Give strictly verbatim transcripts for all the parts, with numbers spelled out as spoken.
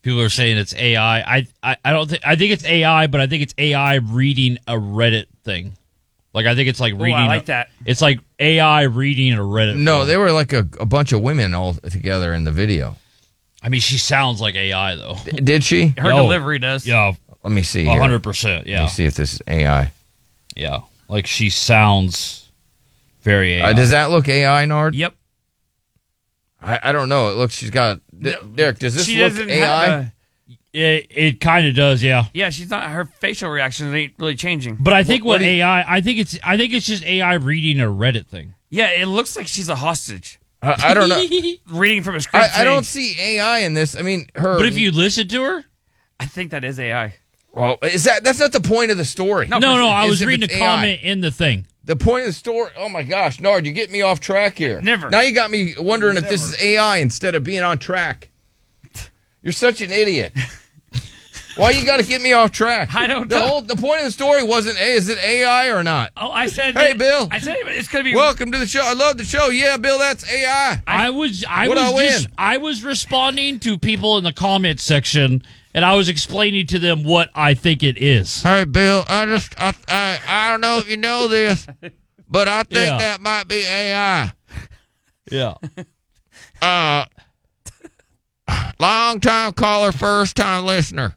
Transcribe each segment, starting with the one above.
People are saying it's A I. I, I, I don't think. I think it's A I, but I think it's A I reading a Reddit thing. Like I think it's like reading. Oh, I like a, that. It's like A I reading a Reddit. No, form. they were like a, a bunch of women all together in the video. I mean, she sounds like A I though. D- did she? Her Yo, delivery does. Yeah, Let me see. a here. hundred percent. Let Yeah, me see if this is A I. yeah. Like she sounds very A I. Uh, does that look A I, Nard? Yep. I, I don't know. It looks. She's got. D- Derek, does this She look doesn't A I? have a- It, it kind of does, yeah. Yeah, she's not. Her facial reactions ain't really changing. But I think What- what, what do you- A I, I think it's, I think it's just A I reading a Reddit thing. Yeah, it looks like she's a hostage I, I don't know. reading from a script. I, I don't saying, see A I in this. I mean, her. But if you listen to her, I think that is A I. well, is that that's not the point of the story? No, no, for no, sure. I Is was if reading a it's A I. comment in the thing. The point of the story. Oh my gosh, Nard, you get me off track here. Never. Now you got me wondering if this is A I instead of being on track. You're such an idiot. Why you got to get me off track? I don't the know. Whole, the point of the story wasn't, hey, is it A I or not? Oh, I said. Hey, that- Bill. I said it's gonna be. Welcome to the show. I love the show. Yeah, Bill, that's A I. I was, I What was I just, win? I was responding to people in the comment section, and I was explaining to them what I think it is. Hey, Bill, I just, I, I, I don't know if you know this, but I think Yeah. that might be A I. Yeah. Uh, long time caller, first time listener.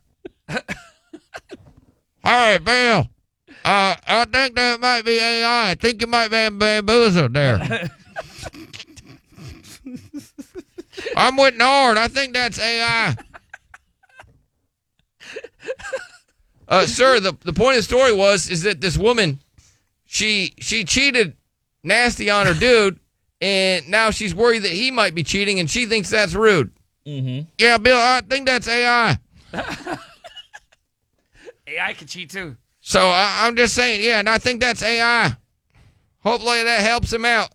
Hey, Bill. Uh, I think that might be A I. I think you might be bamboozled there. I'm with Nord. I think that's A I. Uh, sir, the, the point of the story was is that this woman, she she cheated nasty on her dude, and now she's worried that he might be cheating, and she thinks that's rude. Mm-hmm. Yeah, Bill, I think that's A I. A I can cheat too. So I, I'm just saying, yeah, and I think that's A I. Hopefully that helps him out.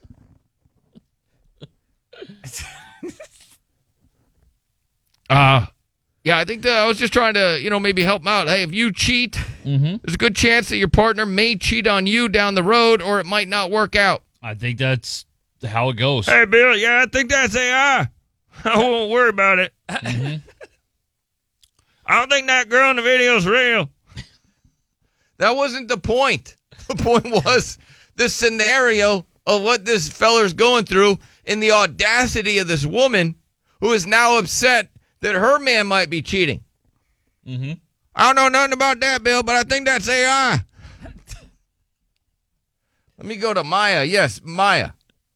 uh, yeah, I think that I was just trying to, you know, maybe help him out. Hey, if you cheat, Mm-hmm. there's a good chance that your partner may cheat on you down the road, or it might not work out. I think that's how it goes. Hey, Bill, yeah, I think that's A I. I won't worry about it. Mhm. I don't think that girl in the video is real. That wasn't the point. The point was the scenario of what this feller's going through and the audacity of this woman who is now upset that her man might be cheating. Mm-hmm. I don't know nothing about that, Bill, but I think that's A I. Let me go to Maya. Yes, Maya.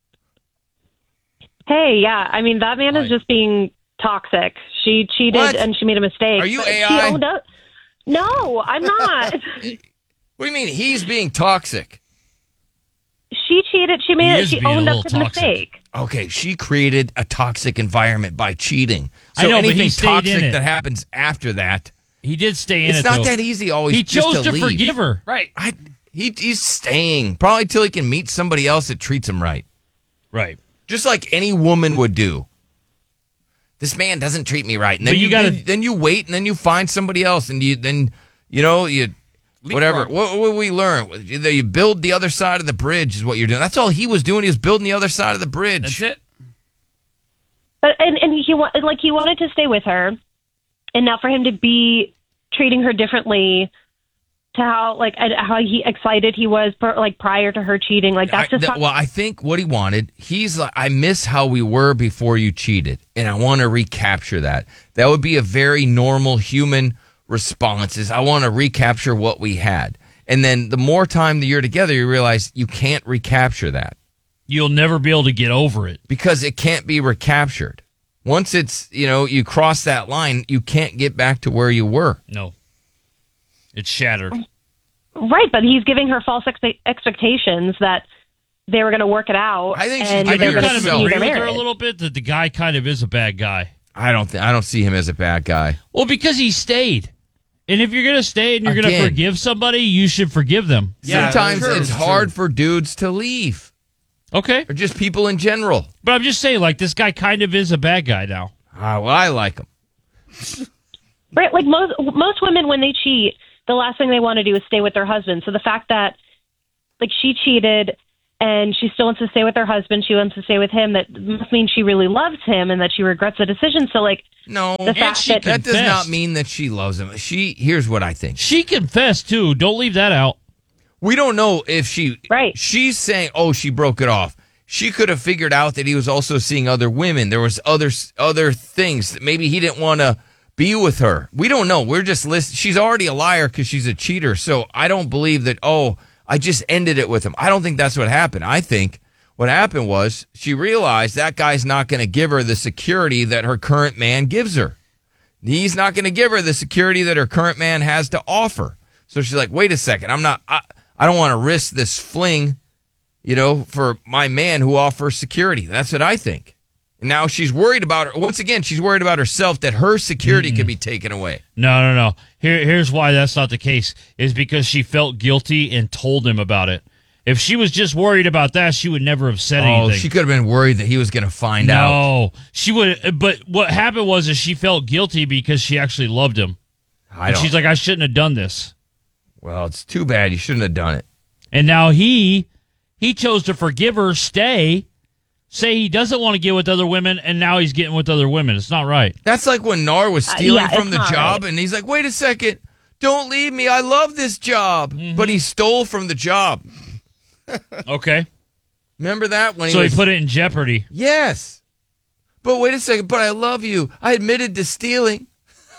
Hey, yeah. I mean, that man Hi. is just being toxic. She cheated What? and she made a mistake. Are you but A I? She owned up. No, I'm not. What do you mean he's being toxic? She cheated. She He made it. is She being a owned up little to the toxic. mistake. Okay, she created a toxic environment by cheating. So I know, but he anything stayed in toxic it. that happens after that, He did stay in it's it. not though. that easy always He just chose to, leave. forgive her. Right. I, he, he's staying probably till he can meet somebody else that treats him right, Right. just like any woman would do. This man doesn't treat me right, and then But you, you gotta- then, then you wait, and then you find somebody else, and you then you know you whatever. Leapfrog. What, what we learn? You you build the other side of the bridge is what you're doing. That's all he was doing. He was building the other side of the bridge. That's it. But and and he wa- like he wanted to stay with her, and now for him to be treating her differently to how like and how he excited he was per, like prior to her cheating, like that's I- just th- not- well, I think what he wanted, he's like, I miss how we were before you cheated, and I want to recapture that. That would be a very normal human response. Is I want to recapture what we had, and then the more time that you're together, you realize you can't recapture that You'll never be able to get over it. because it can't be recaptured. Once it's you know you cross that line, you can't get back to where you were. No. It's shattered. right. But he's giving her false expe- expectations that they were going to work it out. I think she's and I giving they're do going kind to of herself- continue agree their with her a marriage. little bit that the guy kind of is a bad guy. I don't think I don't see him as a bad guy. Well, because he stayed. And if you're going to stay and you're going to Again. forgive somebody, you should forgive them. Yeah, Sometimes true, it's true. hard for dudes to leave, Okay. or just people in general. But I'm just saying, like, this guy kind of is a bad guy now. Ah, well, I like him. Right, like most most women when they cheat, the last thing they want to do is stay with their husband. So the fact that like she cheated and she still wants to stay with her husband. She wants to stay with him. That must mean she really loves him and that she regrets the decision. So, like, No, the fact she that that does confessed. not mean that she loves him. She here's what I think. She confessed too. Don't leave that out. We don't know if she Right. She's saying, "Oh, she broke it off." She could have figured out that he was also seeing other women. There was other other things that maybe he didn't want to be with her. We don't know. We're just list. She's already a liar because she's a cheater. So I don't believe that. Oh, I just ended it with him. I don't think that's what happened. I think what happened was she realized that guy's not going to give her the security that her current man gives her. He's not going to give her the security that her current man has to offer. So she's like, wait a second. I'm not, I, I don't want to risk this fling, you know, for my man who offers security. That's what I think. And now she's worried about her. Once again, she's worried about herself that her security could be taken away. No, no, no. Here, here's why that's not the case. Is because she felt guilty and told him about it. If she was just worried about that, she would never have said Oh, anything. she could have been worried that he was going to find out. No, she would. But what happened was, is she felt guilty because she actually loved him. I And don't. she's like, I shouldn't have done this. Well, it's too bad. You shouldn't have done it. And now he, he chose to forgive her, stay, say he doesn't want to get with other women, and now he's getting with other women. It's not right. That's like when Nar was stealing yeah, from it's the not job, right. and he's like, wait a second. Don't leave me. I love this job. Mm-hmm. But he stole from the job. Okay. Remember that? when So he he was, put it in jeopardy. Yes. But wait a second. But I love you. I admitted to stealing.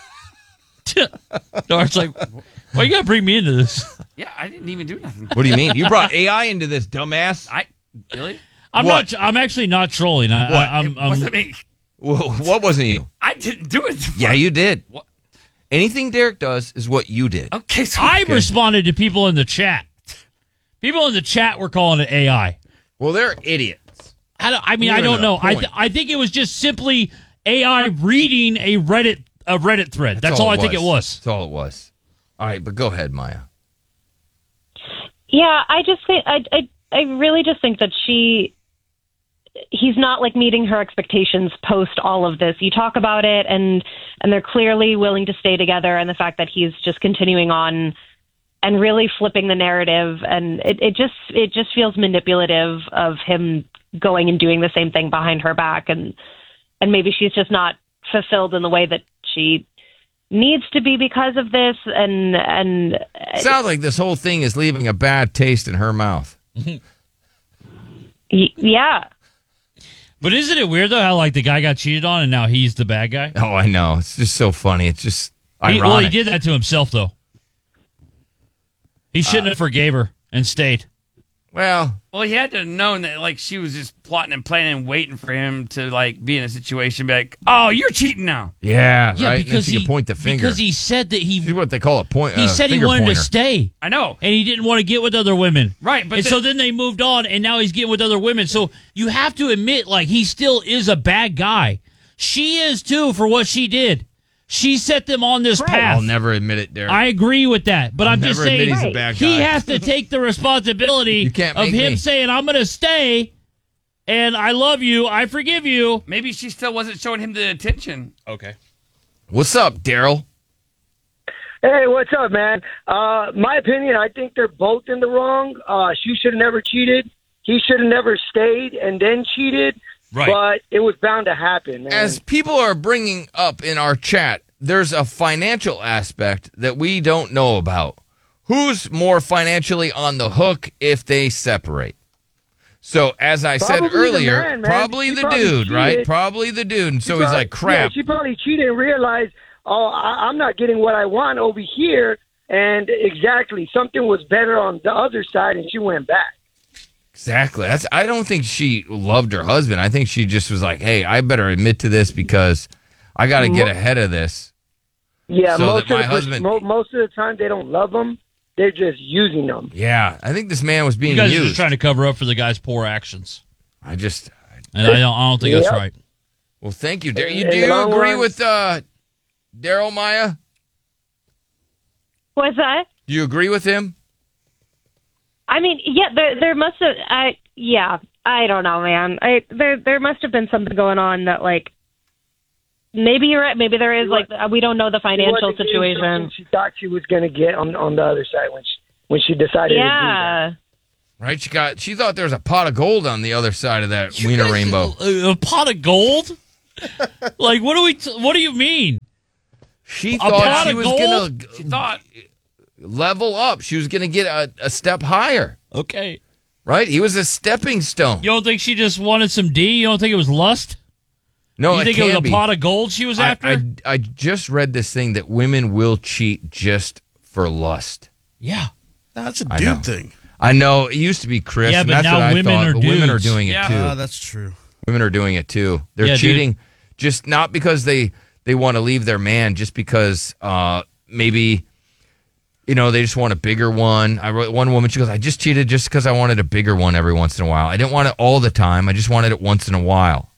Dart's like, why you got to bring me into this? Yeah, I didn't even do nothing. What do you mean? You brought A I into this, dumbass. I really? I'm What? not. I'm actually not trolling. I, What? I, I'm, It I'm, wasn't me. Well, what wasn't you? I didn't do it. Yeah, you did. What? Anything Derek does is what you did. Okay, so I responded to people in the chat. People in the chat were calling it A I. Well, they're idiots. I, don't, I mean, You're I don't in a know. I, point. th- I think it was just simply A I reading a Reddit a Reddit thread. That's, all, I think it was. That's all it was. All right, but go ahead, Maya. Yeah, I just think I, I I really just think that she he's not like meeting her expectations post all of this. You talk about it and and they're clearly willing to stay together, and the fact that he's just continuing on and really flipping the narrative, and it, it just it just feels manipulative of him going and doing the same thing behind her back, and and maybe she's just not fulfilled in the way that she needs to be because of this, and and Sounds like this whole thing is leaving a bad taste in her mouth. y- yeah. But isn't it weird though how like the guy got cheated on and now he's the bad guy? Oh, I know. It's just so funny. It's just He, ironic. well, he did that to himself though. He shouldn't have forgave her and stayed. Well, well, he had to have known that like she was just plotting and planning and waiting for him to like be in a situation, be like, "Oh, you're cheating now." yeah, Yeah, right. And because she he can point the finger. because he said that he She's what they call a point. he uh, said he finger wanted pointer. to stay. I know. And he didn't want to get with other women. Right, but and the- so then they moved on, and now he's getting with other women. So you have to admit, like, he still is a bad guy. She is, too, for what she did. She set them on this path. I'll never admit it, Derek. I agree with that. But I'll I'm just never admit saying, he's a Right. bad guy. he has to take the responsibility You can't of make him me. saying, I'm going to stay, and I love you, I forgive you. Maybe she still wasn't showing him the attention. Okay. What's up, Daryl? Hey, what's up, man? Uh, my opinion, I think they're both in the wrong. Uh, she should have never cheated. He should have never stayed and then cheated. Right. But it was bound to happen, man. As people are bringing up in our chat, there's a financial aspect that we don't know about. Who's more financially on the hook if they separate? So, as I said Probably the earlier, man, man. probably She the probably dude, right? cheated. Probably the dude. And so She he's probably- like, crap. Yeah, she probably cheated and realized, oh, I, I'm not getting what I want over here. And exactly, something was better on the other side, and she went back. Exactly. That's. I don't think she loved her husband. I think she just was like, hey, I better admit to this because I got to get ahead of this. Yeah, So most, that my of the, husband- mo- most of the time they don't love them. They're just using them. Yeah, I think this man was being You guys are used. just trying to cover up for the guy's poor actions. I just. And I don't, I don't think that's Yep. right. Well, thank you, Daryl. You In do the you long agree run- with uh, Daryl Maya? What's that? Do you agree with him? I mean, yeah, there there must have. I yeah, I don't know, man. I there there must have been something going on that like. Maybe you're right. Maybe there is like we don't know the She financial wasn't getting situation. something she thought she was going to get on on the other side when she when she decided to do that. Yeah, Right? She got. She thought there was a pot of gold on the other side of that You wiener guys- rainbow. A, a pot of gold? Like, what do we? T- what do you mean? She pot thought she of was gold? gonna She thought. level up. She was gonna get a, a step higher. Okay. Right? He was a stepping stone. You don't think she just wanted some D? You don't think it was lust? No, You it think it can was a be. pot of gold she was I, after? I, I just read this thing that women will cheat just for lust. yeah. That's a I know. dude thing. I know it used to be Chris. Yeah, and but that's now what I women thought, are but women are dudes. doing it Yeah. too. Uh, that's true. Women are doing it too. They're Yeah, dude. cheating just not because they they want to leave their man, just because uh, maybe you know they just want a bigger one. I wrote one woman. She goes, "I just cheated just because I wanted a bigger one every once in a while. I didn't want it all the time. I just wanted it once in a while."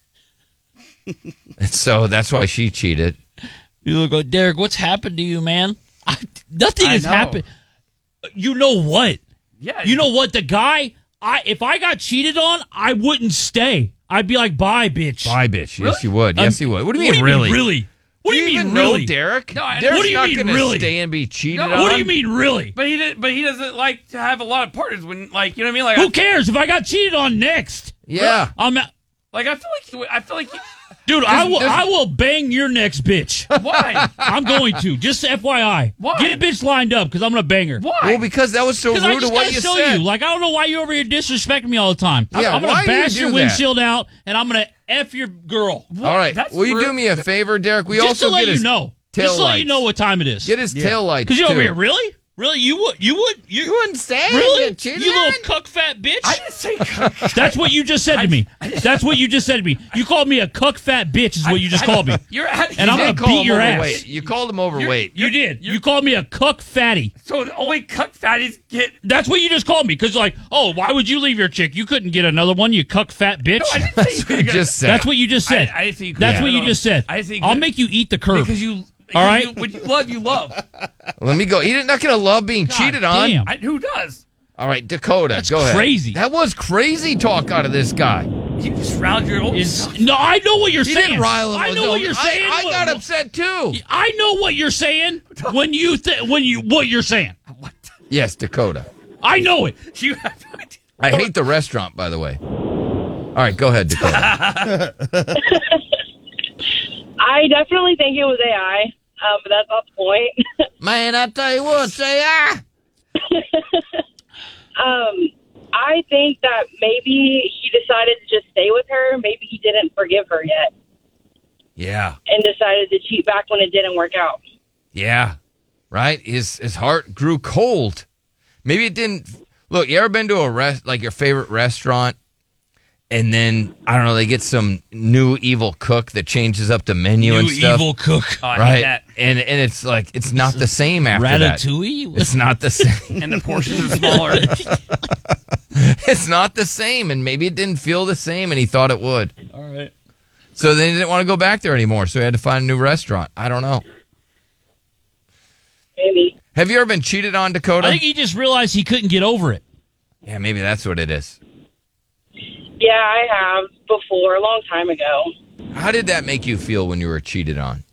And so that's why she cheated. You look like, Derek, what's happened to you, man? I, nothing I has know. happened. You know what? Yeah. You know what? The guy, I if I got cheated on, I wouldn't stay. I'd be like, bye, bitch. Bye, bitch. Yes, Really? you would. Um, Yes, you would. What do you what mean, do you really? mean, really? What do you, even mean, know really? Derek? No, I- Derek's What do you not mean, gonna really? stay and be cheated No, on. What do you mean, really? But he did, but he doesn't like to have a lot of partners when, like, you know what I mean? Like, Who I, cares if I got cheated on next? Yeah. I'm, like I feel like he, would- I feel like he, dude. I will. there's- I will bang your next bitch. why? I'm going to. Just F Y I. Why? Get a bitch lined up because I'm gonna bang her. Why? Well, because that was so Because I rude just of what gotta you show said. you. Like I don't know why you're over here disrespecting me all the time. I'm- Yeah, I'm gonna why do you bash do your that? windshield out, and I'm gonna f your girl. All right. That's Will you rude. do me a favor, Derek? We Just also to let get you his know. tail Just to let you lights. know what time it is. Get his tail lights. Because you're over too. here. Really? Really? You would? You would? You, You wouldn't say it? really? Get cheated You little on? cuck fat bitch. I didn't say. That's what you just said to me. That's what you just said to me. You called me a cuck fat bitch. Is what you just called me. You're at, And I'm You gonna did call beat him your ass. overweight. You called him overweight. You did. You called me a cuck fatty. so the only cuck fatties get. That's what you just called me. Because like, oh, why would you leave your chick? You couldn't get another one. You cuck fat bitch. No, I didn't say you You couldn't get- just said. That's what you just said. I, I didn't say you That's couldn't what get you it just on. said. I didn't say you I'll couldn't. make you eat the curve. because you. All right. You, when you love, you love. Let me go. You're not going to love being cheated on. damn. I, who does? All right, Dakota, That's go ahead. crazy. That was crazy talk out of this guy. You just riled your own Is self. no, I know what you're He saying. didn't rile him. I know No, what you're saying. I, I got upset too. I know what you're saying when you th- when you what you're saying. What? Yes, Dakota. I know it. You have no idea. I hate the restaurant, by the way. All right, go ahead, Dakota. I definitely think it was A I, um, but that's not the point. Man, I tell you what, say ah. um, I think that maybe he decided to just stay with her. Maybe he didn't forgive her yet Yeah, and decided to cheat back when it didn't work out. yeah, right. His his heart grew cold. Maybe it didn't. Look, you ever been to a rest like your favorite restaurant, and then I don't know, they get some new evil cook that changes up the menu New and stuff, evil cook. Oh, I hate right? that. And and it's like it's not the same after that. Ratatouille. It's not the same. And the portions are smaller. It's not the same, and maybe it didn't feel the same, and he thought it would. All right. So then he didn't want to go back there anymore, so he had to find a new restaurant. I don't know. Maybe. Have you ever been cheated on, Dakota? I think he just realized he couldn't get over it. Yeah, maybe that's what it is. Yeah, I have before, a long time ago. How did that make you feel when you were cheated on?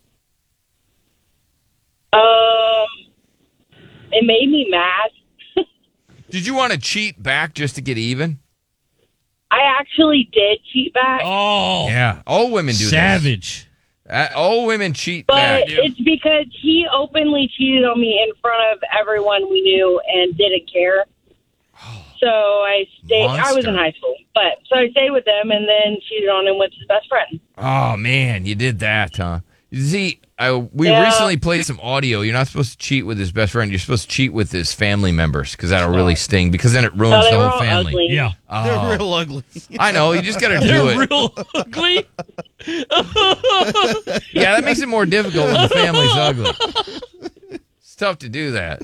Um, it made me mad. Did you want to cheat back just to get even? I actually did cheat back, Oh, Yeah, all women do savage. that. Uh, all women cheat but back. it's because he openly cheated on me in front of everyone we knew and didn't care. So I stayed. I was in Monster. high school, but so I stayed with them and then cheated on him with his best friend. Oh man, you did that, huh? You see, I, we Yeah. recently played some audio. You're not supposed to cheat with his best friend. You're supposed to cheat with his family members because that'll really sting. Because then it So ruins they the were whole all family. ugly. Yeah. Oh, They're real ugly. I know. You just got to do They're it. real ugly. Yeah, that makes it more difficult when the family's ugly. It's tough to do that.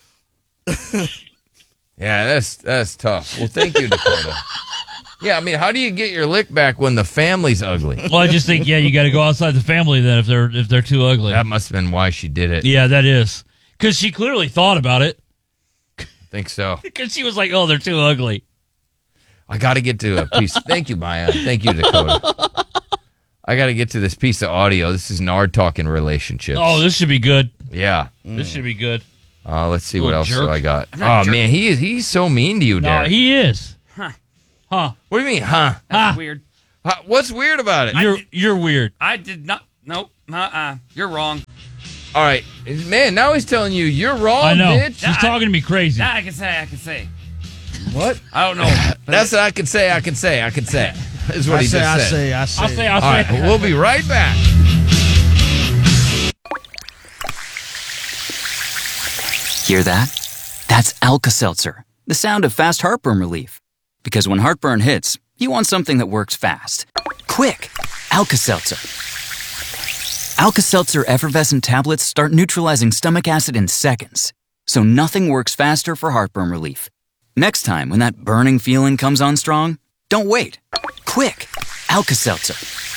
Yeah, that's that's tough. Well, thank you, Dakota. Yeah, I mean, how do you get your lick back when the family's ugly? Well, I just think yeah, you got to go outside the family then if they're if they're too ugly. That must have been why she did it. Yeah, that is because she clearly thought about it I think so. because she was like, oh, they're too ugly. I got to get to a piece. Thank you, Maya. Thank you, Dakota. I got to get to this piece of audio. This is Nard talking relationships. Oh, this should be good. yeah. This should be good. Uh, let's see what Little else jerk. do I got. I'm not Oh a jerk. man, he is he's so mean to you, No, Derek. he is. Huh. Huh. What do you mean, huh? That's Ah. weird. Huh? What's weird about it? You're you're weird. I did not. Nope. Uh-uh. You're wrong. All right, man. Now he's telling you you're wrong, I know. bitch. She's talking to me crazy. That I can say. I can say. What? I don't know. That's what I can say. I can say. I can say. Is what I he say, just I said. say, I say. I'll say. I'll All right, say. we'll be right back. Hear that? That's Alka-Seltzer, the sound of fast heartburn relief. Because when heartburn hits, you want something that works fast. Quick, Alka-Seltzer. Alka-Seltzer effervescent tablets start neutralizing stomach acid in seconds. So nothing works faster for heartburn relief. Next time, when that burning feeling comes on strong, don't wait. Quick, Alka-Seltzer.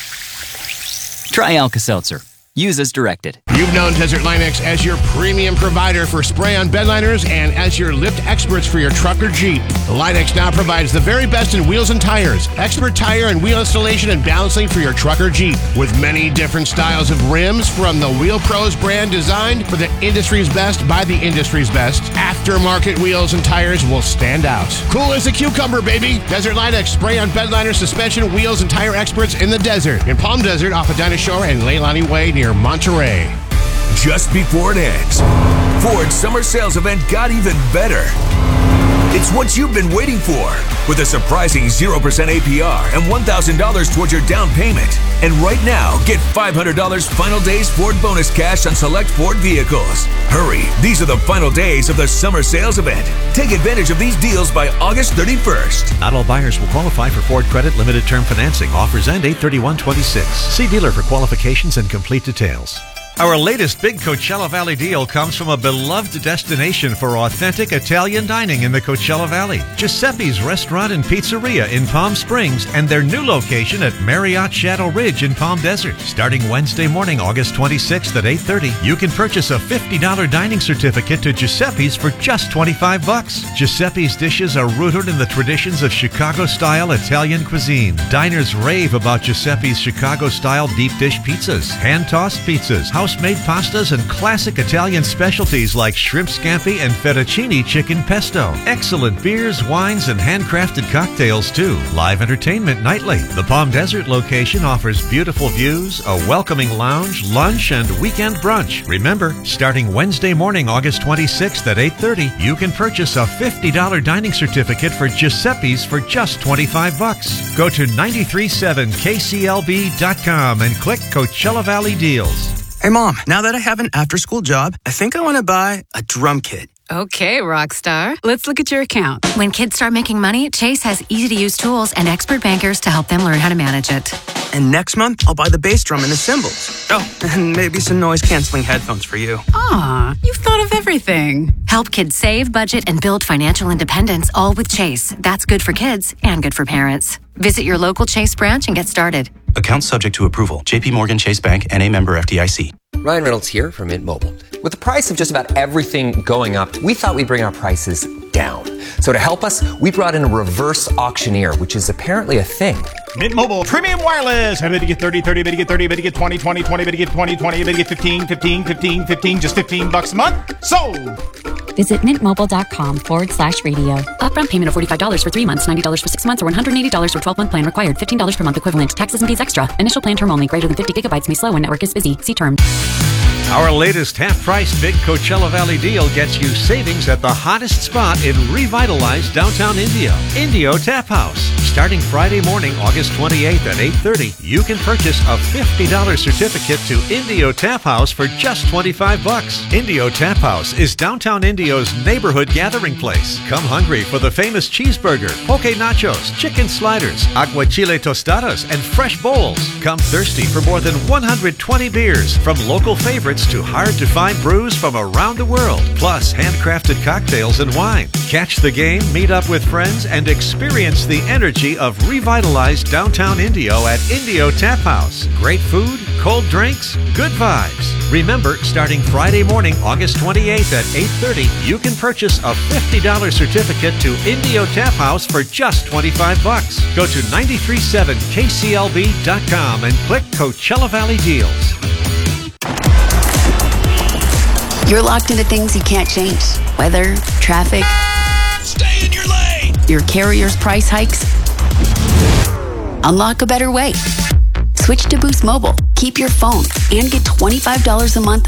Try Alka-Seltzer. Use as directed. You've known Desert Linux as your premium provider for spray-on bedliners and as your lift experts for your truck or Jeep. Linux now provides the very best in wheels and tires, expert tire and wheel installation and balancing for your truck or Jeep. With many different styles of rims from the Wheel Pros brand designed for the industry's best by the industry's best, aftermarket wheels and tires will stand out. Cool as a cucumber, baby. Desert Linux spray-on bedliner, suspension, wheels, and tire experts in the desert. In Palm Desert off of Dinah Shore and Leilani Way near Monterey. Just before it ends, Ford's summer sales event got even better. It's what you've been waiting for, with a surprising zero percent A P R and one thousand dollars towards your down payment. And right now, get five hundred dollars final days Ford bonus cash on select Ford vehicles. Hurry, these are the final days of the summer sales event. Take advantage of these deals by August thirty-first. Not all buyers will qualify for Ford Credit Limited Term Financing. Offers end eight thirty-one twenty-six. See dealer for qualifications and complete details. Our latest big Coachella Valley deal comes from a beloved destination for authentic Italian dining in the Coachella Valley. Giuseppe's Restaurant and Pizzeria in Palm Springs and their new location at Marriott Shadow Ridge in Palm Desert. Starting Wednesday morning, August twenty-sixth at eight thirty, you can purchase a fifty dollars dining certificate to Giuseppe's for just twenty-five bucks. Giuseppe's dishes are rooted in the traditions of Chicago-style Italian cuisine. Diners rave about Giuseppe's Chicago-style deep dish pizzas, hand-tossed pizzas, house-made pastas, and classic Italian specialties like shrimp scampi and fettuccine chicken pesto. Excellent beers, wines, and handcrafted cocktails, too. Live entertainment nightly. The Palm Desert location offers beautiful views, a welcoming lounge, lunch, and weekend brunch. Remember, starting Wednesday morning, August twenty-sixth at eight thirty, you can purchase a fifty dollars dining certificate for Giuseppe's for just twenty-five bucks. Go to nine three seven K C L B dot com and click Coachella Valley Deals. Hey, Mom, now that I have an after-school job, I think I want to buy a drum kit. Okay, rock star. Let's look at your account. When kids start making money, Chase has easy-to-use tools and expert bankers to help them learn how to manage it. And next month, I'll buy the bass drum and the cymbals. Oh, and maybe some noise-canceling headphones for you. Aw, you've thought of everything. Help kids save, budget, and build financial independence, all with Chase. That's good for kids and good for parents. Visit your local Chase branch and get started. Account subject to approval. J P Morgan Chase Bank, N A member F D I C. Ryan Reynolds here from Mint Mobile. With the price of just about everything going up, we thought we'd bring our prices down. So to help us, we brought in a reverse auctioneer, which is apparently a thing. Mint Mobile Premium Wireless. How to get thirty, thirty, how to get thirty, how to get twenty, twenty, twenty, how to get twenty, twenty, how to get fifteen, fifteen, fifteen, fifteen, just fifteen bucks a month? Sold! Visit mintmobile.com forward slash radio. Upfront payment of forty-five dollars for three months, ninety dollars for six months, or one hundred eighty dollars for twelve-month plan required. fifteen dollars per month equivalent. Taxes and fees extra. Initial plan term only. Greater than fifty gigabytes may slow when network is busy. See terms. Our latest half-price big Coachella Valley deal gets you savings at the hottest spot in revitalized downtown Indio, Indio Tap House. Starting Friday morning, August twenty-eighth at eight thirty, you can purchase a fifty dollars certificate to Indio Tap House for just twenty-five bucks. Indio Tap House is downtown Indio's neighborhood gathering place. Come hungry for the famous cheeseburger, poke nachos, chicken sliders, aguachile tostadas, and fresh bowls. Come thirsty for more than one hundred twenty beers, from local favorites to hard-to-find brews from around the world, plus handcrafted cocktails and wine. Catch the game, meet up with friends, and experience the energy of revitalized downtown Indio at Indio Tap House. Great food, cold drinks, good vibes. Remember, starting Friday morning, August twenty-eighth at eight thirty, you can purchase a fifty dollars certificate to Indio Tap House for just twenty-five bucks. Go to nine three seven K C L B dot com and click Coachella Valley Deals. You're locked into things you can't change. Weather, traffic. Stay in your lane! Your carrier's price hikes. Unlock a better way. Switch to Boost Mobile. Keep your phone and get twenty-five dollars a month